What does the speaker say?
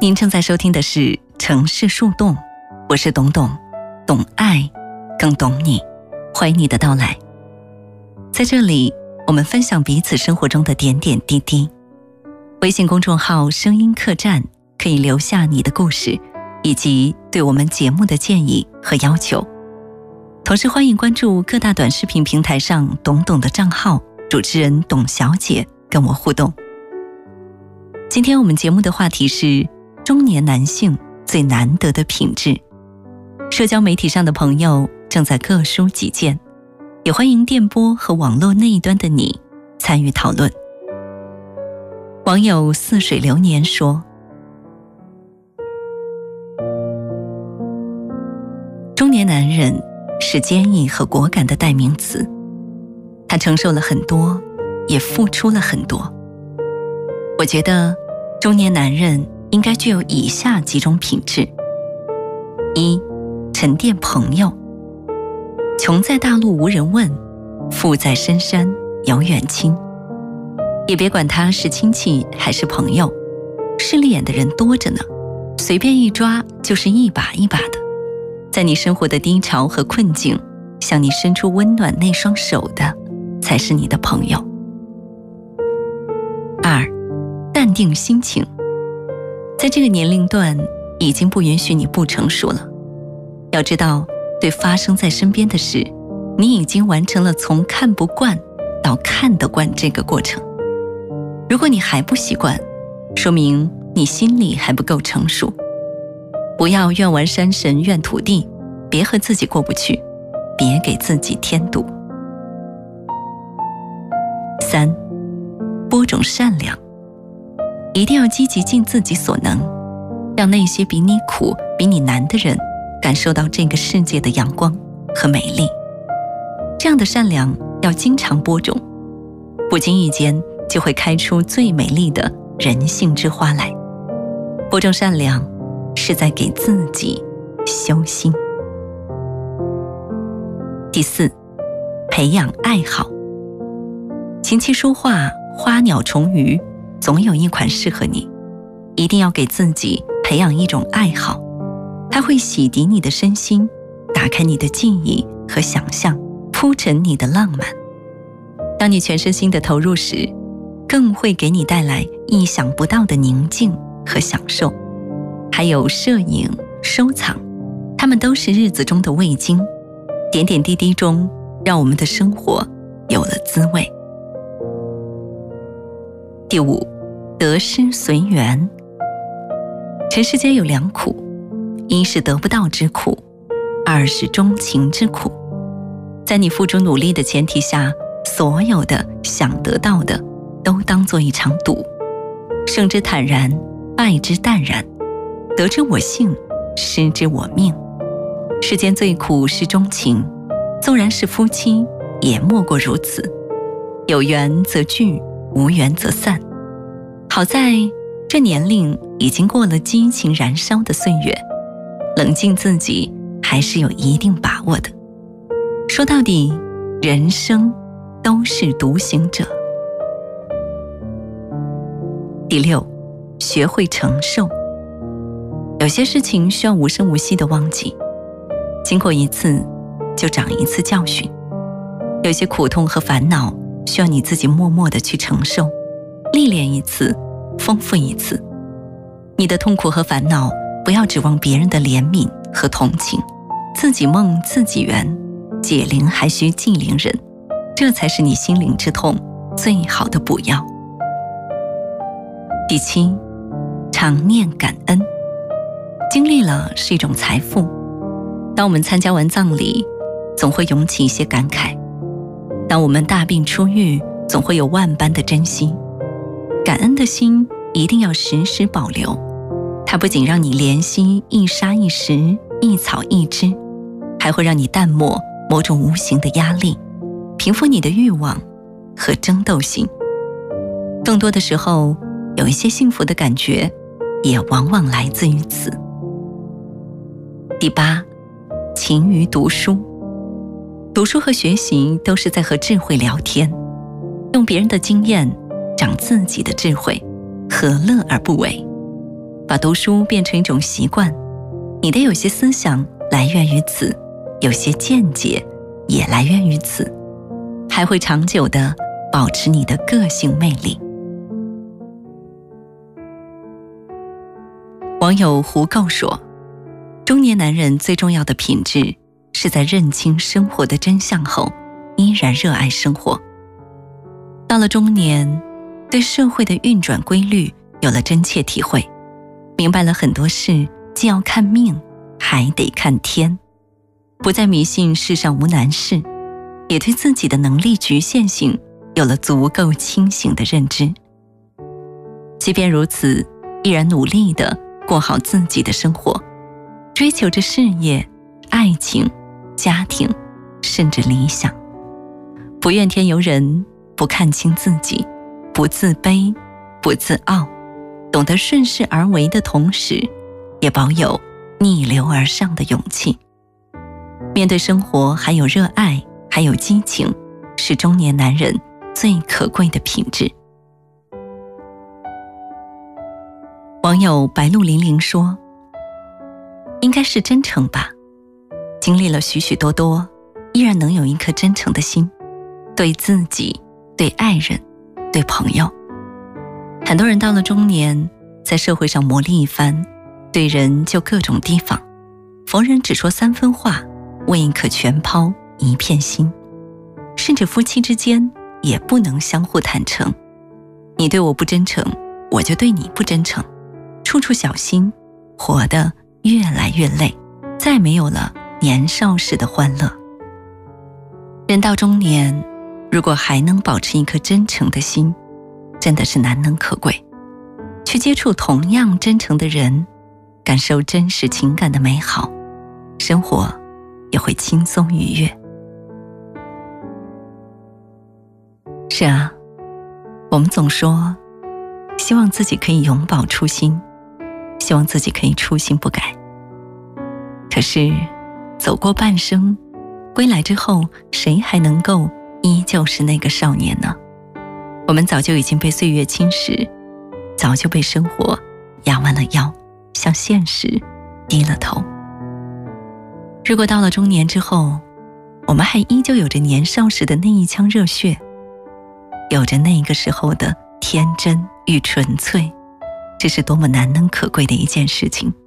您正在收听的是城市树洞，我是董董，懂爱更懂你，欢迎你的到来。在这里我们分享彼此生活中的点点滴滴。微信公众号声音客栈可以留下你的故事以及对我们节目的建议和要求，同时欢迎关注各大短视频平台上董董的账号，主持人董小姐跟我互动。今天我们节目的话题是中年男性最难得的品质。社交媒体上的朋友正在各抒己见，也欢迎电波和网络那一端的你参与讨论。网友似水流年说，中年男人是坚毅和果敢的代名词，他承受了很多，也付出了很多。我觉得中年男人应该具有以下几种品质：一、沉淀朋友。穷在大陆无人问，富在深山有远亲。也别管他是亲戚还是朋友，势利眼的人多着呢，随便一抓就是一把一把的。在你生活的低潮和困境，向你伸出温暖那双手的，才是你的朋友。二、淡定心情。在这个年龄段，已经不允许你不成熟了。要知道，对发生在身边的事，你已经完成了从看不惯到看得惯这个过程。如果你还不习惯，说明你心里还不够成熟。不要怨完山神怨土地，别和自己过不去，别给自己添堵。三、播种善良。一定要积极尽自己所能，让那些比你苦比你难的人感受到这个世界的阳光和美丽。这样的善良要经常播种，不经意间就会开出最美丽的人性之花来。播种善良是在给自己修心。第四，培养爱好。琴棋书画花鸟虫鱼总有一款适合你，一定要给自己培养一种爱好，它会洗涤你的身心，打开你的记忆和想象，铺陈你的浪漫。当你全身心的投入时，更会给你带来意想不到的宁静和享受。还有摄影、收藏，它们都是日子中的味精，点点滴滴中让我们的生活有了滋味。第五，得失随缘。全世界有两苦，一是得不到之苦，二是钟情之苦。在你付出努力的前提下，所有的想得到的都当作一场赌，胜之坦然，败之淡然，得之我幸，失之我命。世间最苦是钟情，纵然是夫妻，也莫过如此。有缘则聚，无缘则散。好在这年龄已经过了激情燃烧的岁月，冷静自己还是有一定把握的。说到底，人生都是独行者。第六，学会承受。有些事情需要无声无息地忘记，经过一次就长一次教训。有些苦痛和烦恼需要你自己默默地去承受，历练一次，丰富一次。你的痛苦和烦恼不要指望别人的怜悯和同情，自己梦自己圆，解铃还须系铃人，这才是你心灵之痛最好的补药。第七，常念感恩。经历了是一种财富。当我们参加完葬礼，总会涌起一些感慨；当我们大病初愈，总会有万般的珍惜。感恩的心一定要时时保留，它不仅让你怜惜一沙一石、一草一枝，还会让你淡漠某种无形的压力，平复你的欲望和争斗心。更多的时候，有一些幸福的感觉也往往来自于此。第八，勤于读书。读书和学习都是在和智慧聊天，用别人的经验长自己的智慧，何乐而不为？ 把读书变成一种习惯，你的有些思想来源于此，有些见解也来源于此，还会长久地保持你的个性魅力。网友胡构说，中年男人最重要的品质是在认清生活的真相后，依然热爱生活。到了中年，对社会的运转规律有了真切体会，明白了很多事既要看命，还得看天，不再迷信世上无难事，也对自己的能力局限性有了足够清醒的认知。即便如此，依然努力地过好自己的生活，追求着事业、爱情、家庭，甚至理想，不怨天尤人，不看清自己，不自卑，不自傲，懂得顺势而为的同时，也保有逆流而上的勇气。面对生活还有热爱，还有激情，是中年男人最可贵的品质。网友白鹿玲玲说，应该是真诚吧，经历了许许多多，依然能有一颗真诚的心，对自己，对爱人，对朋友。很多人到了中年，在社会上磨砺一番，对人就各种提防，逢人只说3分话，未可全抛一片心，甚至夫妻之间也不能相互坦诚。你对我不真诚，我就对你不真诚，处处小心，活得越来越累，再没有了年少时的欢乐。人到中年，如果还能保持一颗真诚的心，真的是难能可贵。去接触同样真诚的人，感受真实情感的美好，生活也会轻松愉悦。是啊，我们总说希望自己可以永葆初心，希望自己可以初心不改。可是走过半生，归来之后，谁还能够依旧是那个少年呢？我们早就已经被岁月侵蚀，早就被生活压弯了腰，向现实低了头。如果到了中年之后，我们还依旧有着年少时的那一腔热血，有着那个时候的天真与纯粹，这是多么难能可贵的一件事情。